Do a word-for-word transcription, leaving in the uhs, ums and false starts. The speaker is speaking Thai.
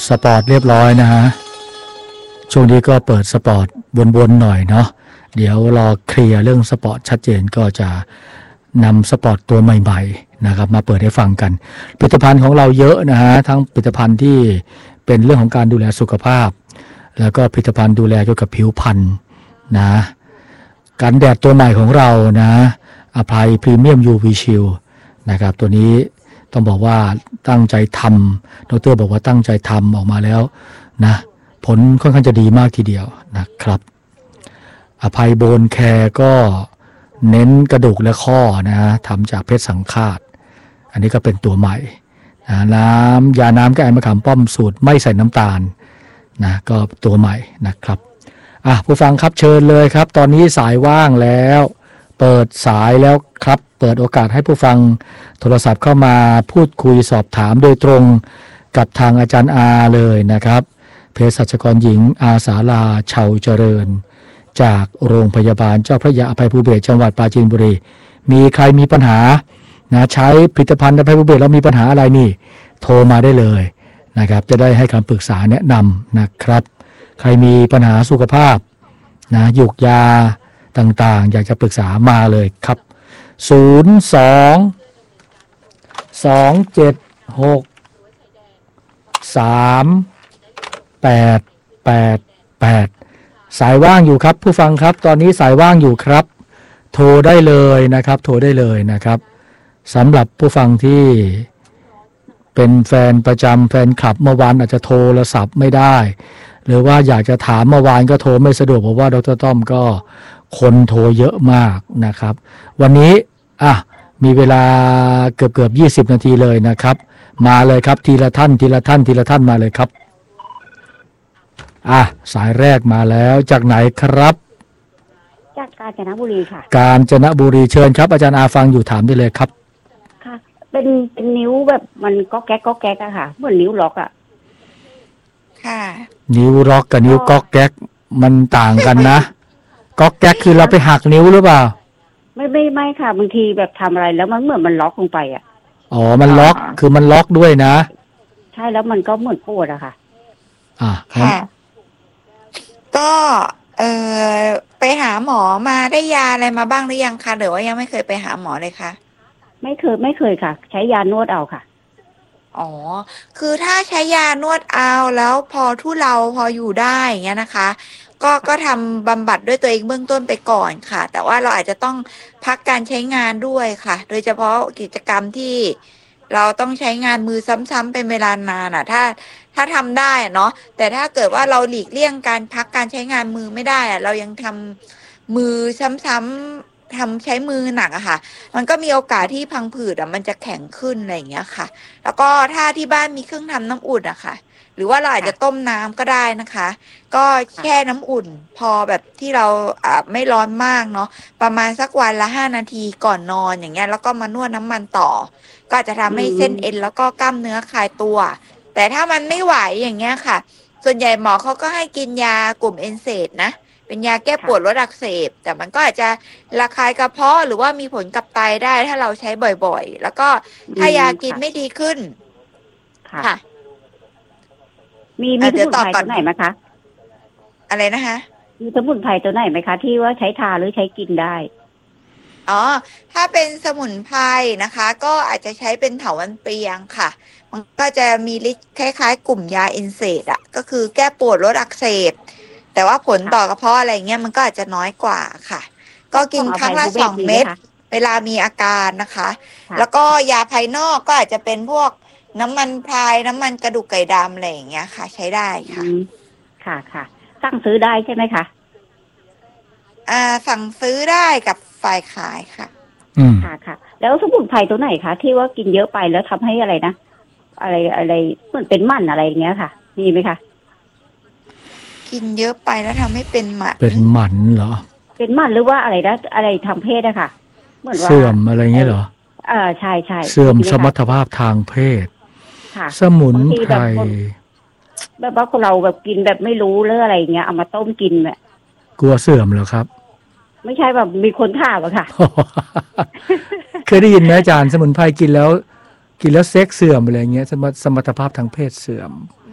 สปอร์ตเรียบร้อยนะฮะช่วงนี้ก็เปิดสปอร์ตวนๆหน่อยเนาะเดี๋ยวรอเคลียร์เรื่องสปอร์ตชัดเจนก็จะนำสปอร์ตตัวใหม่ๆนะครับมาเปิดให้ฟังกันผลิตภัณฑ์ของเราเยอะนะฮะทั้งผลิตภัณฑ์ที่เป็นเรื่องของการดูแลสุขภาพแล้วก็ผลิตภัณฑ์ดูแลเกี่ยวกับผิวพรรณนะกันแดดตัวใหม่ของเรานะอภัยพรีเมียม ยู วี Shield นะครับตัวนี้ต้องบอกว่าตั้งใจทำดร.บอกว่าตั้งใจทำออกมาแล้วนะผลค่อนข้างจะดีมากทีเดียวนะครับอภัยโบนแคร์ก็เน้นกระดูกและข้อนะทำจากเพชรสังฆาตอันนี้ก็เป็นตัวใหม่นะน้ำยาน้ำแก้ไอมะขามป้อมสูตรไม่ใส่น้ำตาลนะก็ตัวใหม่นะครับอ่ะผู้ฟังครับเชิญเลยครับตอนนี้สายว่างแล้วเปิดสายแล้วครับเปิดโอกาสให้ผู้ฟังโทรศัพท์เข้ามาพูดคุยสอบถามโดยตรงกับทางอาจารย์อาเลยนะครับเภสัชกรหญิงอาสาลาเฉาเจริญจากโรงพยาบาลเจ้าพระยาอภัยภูเบศรจังหวัดปราจีนบุรีมีใครมีปัญหานะใช้ผลิตภัณฑ์อภัยภูเบศรแล้วมีปัญหาอะไรนี่โทรมาได้เลยนะครับจะได้ให้คำปรึกษาแนะนำนะครับใครมีปัญหาสุขภาพนะหยุกยาต่างๆอยากจะปรึกษามาเลยครับศูนย์ สอง สอง เจ็ด หก สาม แปด แปด แปดสายว่างอยู่ครับผู้ฟังครับตอนนี้สายว่างอยู่ครับโทรได้เลยนะครับโทรได้เลยนะครับสำหรับผู้ฟังที่เป็นแฟนประจำแฟนคลับเมื่อวานอาจจะโทรศัพท์ไม่ได้หรือว่าอยากจะถามเมื่อวานก็โทรไม่สะดวกเพราะว่าดร.ต้อมก็คนโทรเยอะมากนะครับวันนี้อ่ะมีเวลาเกือบเกือบยี่สิบนาทีเลยนะครับมาเลยครับทีละท่านทีละท่านทีละท่านมาเลยครับอ่ะสายแรกมาแล้วจากไหนครับจากกาญจนบุรีค่ะกาญจนบุรีเชิญครับอาจารย์อาฟังอยู่ถามได้เลยครับค่ะเป็นเป็นนิ้วแบบมันก็แก๊กก็แก๊กอะค่ะเหมือนนิ้วล็อกอะค่ะนิ้วล็อกกับนิ้วก๊อกแก๊กมันต่างกันนะก๊อกแก๊กคือเราไปหักนิ้วหรือเปล่าไม่ไม่ไม่ค่ะบางทีแบบทำอะไรแล้วมันเหมือนมันล็อกลงไปอะอ๋อมันล็อกคือมันล็อกด้วยนะใช่แล้วมันก็เหมือนปวดอะค่ะอ่าค่ะก็เออไปหาหมอมาได้ยาอะไรมาบ้างหรือยังคะหรือว่ายังไม่เคยไปหาหมอเลยคะไม่เคยไม่เคยค่ะใช้ยานวดเอาค่ะอ๋อคือถ้าใช้ยานวดเอาแล้วพอทุเลาพออยู่ได้อย่างเงี้ยนะคะก็ก็ทำบำบัดด้วยตัวเองเบื้องต้นไปก่อนค่ะแต่ว่าเราอาจจะต้องพักการใช้งานด้วยค่ะโดยเฉพาะกิจกรรมที่เราต้องใช้งานมือซ้ำๆเป็นเวลานานอ่ะถ้าถ้าทำได้เนาะแต่ถ้าเกิดว่าเราหลีกเลี่ยงการพักการใช้งานมือไม่ได้อ่ะเรายังทำมือซ้ำๆทำใช้มือหนักอะค่ะมันก็มีโอกาสที่พังผืดอ่ะมันจะแข็งขึ้นอะไรอย่างเงี้ยค่ะแล้วก็ถ้าที่บ้านมีเครื่องทำน้ำอุ่นอะค่ะหรือว่าเราอาจจะต้มน้ำก็ได้นะคะก็แช่น้ำอุ่นพอแบบที่เราอ่าไม่ร้อนมากเนาะประมาณสักวันละห้านาทีก่อนนอนอย่างเงี้ยแล้วก็มานวดน้ำมันต่อก็จะทำให้เส้นเอ็นแล้วก็กล้ามเนื้อคลายตัวแต่ถ้ามันไม่ไหวอย่างเงี้ยค่ะส่วนใหญ่หมอเขาก็ให้กินยากลุ่มเอนเซดนะเป็นยาแก้ปวดลดอักเสบแต่มันก็อาจจะระคายกระเพาะหรือว่ามีผลกับไตได้ถ้าเราใช้บ่อยๆแล้วก็ถ้ายากินไม่ดีขึ้นค่ะมีมีสมุนไพรตัวไหนไหมคะอะไรนะคะมีสมุนไพรตัวไหนไหมคะที่ว่าใช้ทาหรือใช้กินได้อ๋อถ้าเป็นสมุนไพรนะคะก็อาจจะใช้เป็นเถาวัลย์เปียงค่ะมันก็จะมีฤทธิ์คล้ายๆกลุ่มยาเอนเซดอ่ะก็คือแก้ปวดลดอักเสบแต่ว่าผลต่อกระเพาะอะไรเงี้ยมันก็อาจจะน้อยกว่าค่ะก็กินครั้งละสองเม็ดเวลามีอาการนะคะแล้วก็ยาภายนอกก็อาจจะเป็นพวกน้ำมันพรายน้ำมันกระดูกไก่ดำอะไรอย่างเงี้ยค่ะใช้ได้ค่ะค่ะค่ะสั่งซื้อได้ใช่ไหมคะอ่าสั่งซื้อได้กับฝ่ายขายค่ะอืมค่ะค่ะแล้วสมุนไพรตัวไหนคะที่ว่ากินเยอะไปแล้วทำให้อะไรนะอะไรอะไรเหมือนเป็นมันอะไรอย่างเงี้ยค่ะมีไหมคะกินเยอะไปแล้วทำให้เป็นหมันเป็นหมันเหรอเป็นมันหรือว่าอะไรนะอะไรทางเพศอะค่ะเหมือนว่าเสื่อมอะไรเงี้ยเหรอเออใช่ใช่เสื่อมสมรรถภาพทางเพศสมุนไพรแบบว่าเราแบบกินแบบไม่รู้เรื่องอะไรอย่างเงี้ยเอามาต้มกินแบบกลัวเสื่อมเหรอครับไม่ใช่แบบมีคนถามอะค่ะเคยได้ยินไหมอาจารย์สมุนไพรกินแล้วกินแล้วเซ็กเสื่อมอะไรเงี้ยสมรรถภาพทางเพศเสื่อม